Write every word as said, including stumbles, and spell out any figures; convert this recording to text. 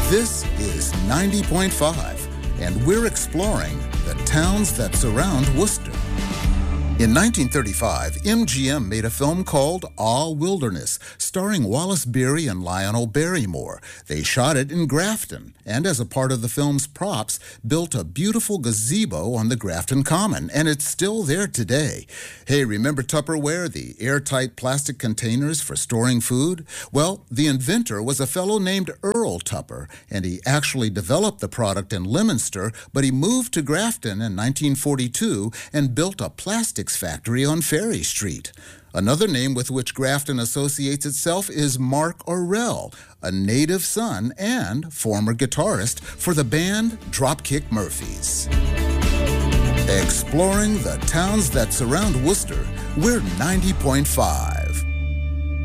This is ninety point five, and we're exploring the towns that surround Worcester. In nineteen thirty-five, M G M made a film called Ah Wilderness, starring Wallace Beery and Lionel Barrymore. They shot it in Grafton, and as a part of the film's props, built a beautiful gazebo on the Grafton Common, and it's still there today. Hey, remember Tupperware, the airtight plastic containers for storing food? Well, the inventor was a fellow named Earl Tupper, and he actually developed the product in Leominster, but he moved to Grafton in nineteen forty-two and built a plastics factory on Ferry Street. Another name with which Grafton associates itself is Mark Orrell, a native son and former guitarist for the band Dropkick Murphys. Exploring the towns that surround Worcester, we're ninety point five.